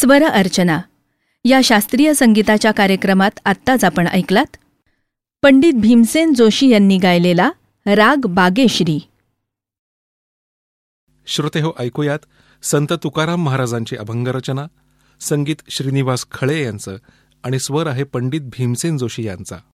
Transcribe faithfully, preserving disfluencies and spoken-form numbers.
स्वर अर्चना या शास्त्रीय संगीताच्या कार्यक्रमात आत्ताच आपण ऐकलात पंडित भीमसेन जोशी यांनी गायलेला राग बागेश्री. श्रोतेहो, ऐकूयात संत तुकाराम महाराजांची अभंगरचना, संगीत श्रीनिवास खळे यांचं आणि स्वर आहे पंडित भीमसेन जोशी यांचा.